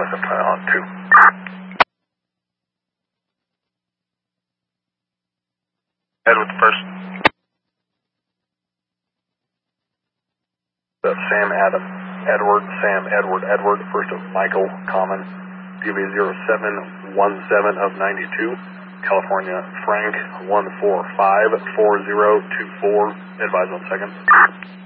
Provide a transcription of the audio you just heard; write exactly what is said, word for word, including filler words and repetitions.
West of Thailand two. Edward first. Uh, Sam Adam, Edward, Sam Edward, Edward, first of Michael, common, D V zero seven one seven of ninety-two, California, Frank one four five four zero two four, advise on second.